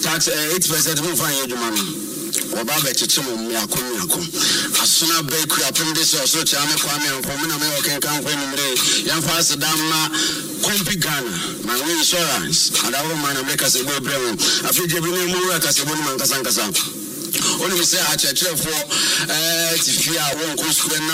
tax 8% mo fa yeduma no oba be chichimo miako asuna bakery apende so chama kwa me anfo me na me okenkan kwa numre yamfa asedam na kompi Ghana my insurance adawo man America se go brem afije bi ne mu ka se bo man kasa oni me say a church for tifia won ko